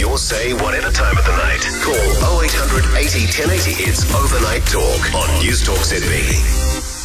your say whatever time of the night. Call 0800 80 1080. It's Overnight Talk on News Talk ZB.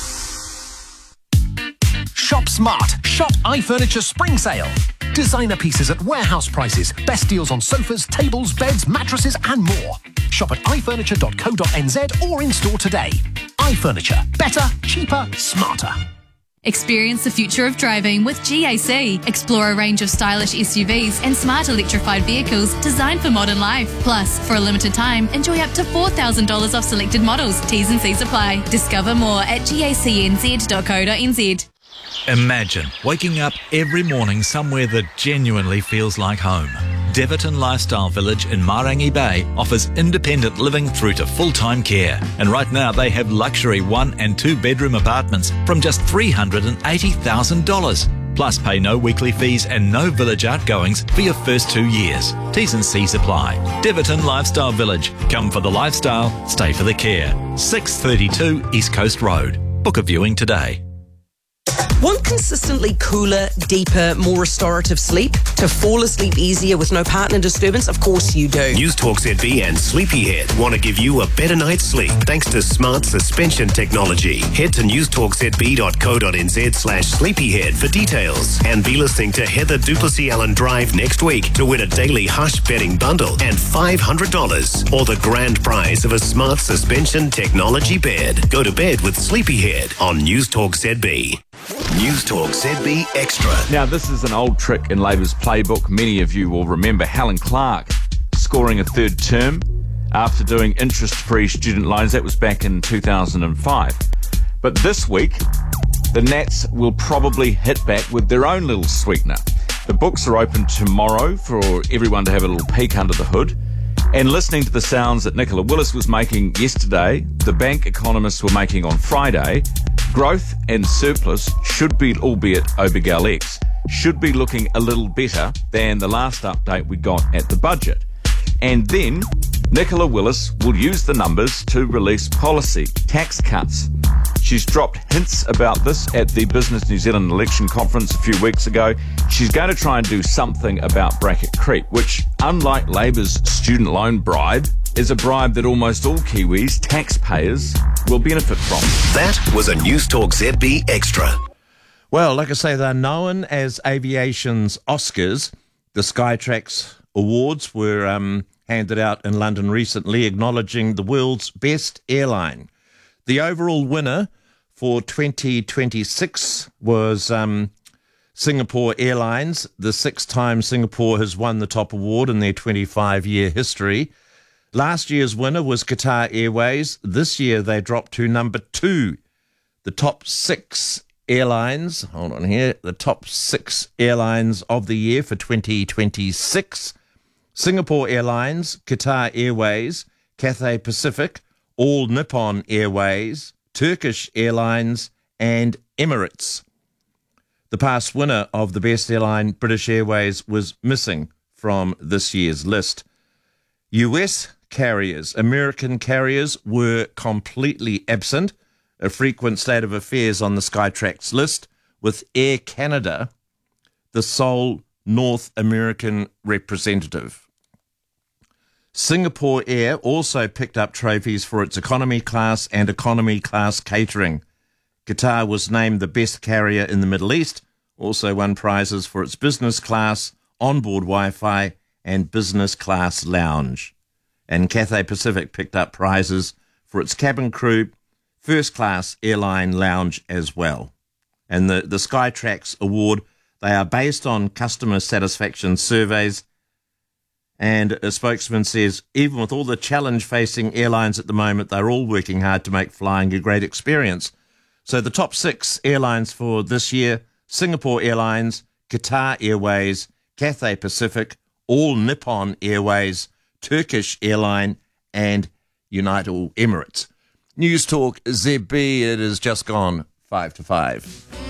Shop smart. Shop iFurniture Spring Sale. Designer pieces at warehouse prices. Best deals on sofas, tables, beds, mattresses and more. Shop at ifurniture.co.nz or in store today. iFurniture. Better, cheaper, smarter. Experience the future of driving with GAC. Explore a range of stylish SUVs and smart electrified vehicles designed for modern life. Plus, for a limited time, enjoy up to $4,000 off selected models. T's and C's apply. Discover more at gacnz.co.nz. Imagine waking up every morning somewhere that genuinely feels like home. Deverton Lifestyle Village in Marangi Bay offers independent living through to full-time care. And right now they have luxury 1 and 2 bedroom apartments from just $380,000. Plus pay no weekly fees and no village outgoings for your first 2 years. T's and C's apply. Deverton Lifestyle Village. Come for the lifestyle, stay for the care. 632 East Coast Road. Book a viewing today. Want consistently cooler, deeper, more restorative sleep? To fall asleep easier with no partner disturbance? Of course you do. News Talk ZB and Sleepyhead want to give you a better night's sleep thanks to smart suspension technology. Head to newstalkzb.co.nz/sleepyhead for details and be listening to Heather Duplessis Allen Drive next week to win a daily Hush betting bundle and $500 or the grand prize of a smart suspension technology bed. Go to bed with Sleepyhead on News Talk ZB. News Talk ZB Extra. Now, this is an old trick in Labour's playbook. Many of you will remember Helen Clark scoring a third term after doing interest-free student loans. That was back in 2005. But this week, the Nats will probably hit back with their own little sweetener. The books are open tomorrow for everyone to have a little peek under the hood. And listening to the sounds that Nicola Willis was making yesterday, the bank economists were making on Friday, growth and surplus should be, albeit Obergel X, should be looking a little better than the last update we got at the budget. And then Nicola Willis will use the numbers to release policy, tax cuts. She's dropped hints about this at the Business New Zealand election conference a few weeks ago. She's going to try and do something about bracket creep, which, unlike Labour's student loan bribe, is a bribe that almost all Kiwis, taxpayers, will benefit from. That was a News Talk ZB Extra. Well, like I say, they're known as aviation's Oscars. The Skytrax Awards were handed out in London recently, acknowledging the world's best airline. The overall winner for 2026 was Singapore Airlines. The 6th time Singapore has won the top award in their 25-year history. Last year's winner was Qatar Airways. This year they dropped to number 2. The top 6 airlines, the top 6 airlines of the year for 2026. Singapore Airlines, Qatar Airways, Cathay Pacific, All Nippon Airways, Turkish Airlines and Emirates. The past winner of the best airline, British Airways, was missing from this year's list. US carriers, American carriers, were completely absent, a frequent state of affairs on the Skytrax list, with Air Canada the sole North American representative. Singapore Air also picked up trophies for its economy class and economy class catering. Qatar was named the best carrier in the Middle East, also won prizes for its business class, onboard Wi-Fi and business class lounge. And Cathay Pacific picked up prizes for its cabin crew, first class airline lounge as well. And the Skytrax Award, they are based on customer satisfaction surveys. And a spokesman says, even with all the challenge facing airlines at the moment, they're all working hard to make flying a great experience. So the top 6 airlines for this year: Singapore Airlines, Qatar Airways, Cathay Pacific, All Nippon Airways, Turkish Airline and United Emirates. News Talk ZB, it is just gone 5 to 5.